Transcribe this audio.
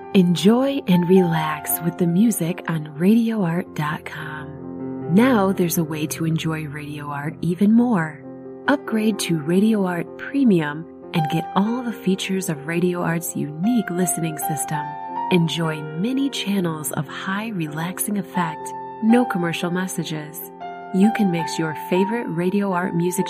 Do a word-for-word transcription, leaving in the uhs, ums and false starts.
Enjoy and relax with the music on radio art dot com. Now there's a way to enjoy Radio Art even more. Upgrade to Radio Art Premium and get all the features of Radio Art's unique listening system. Enjoy many channels of high relaxing effect, no commercial messages. You can mix your favorite Radio Art music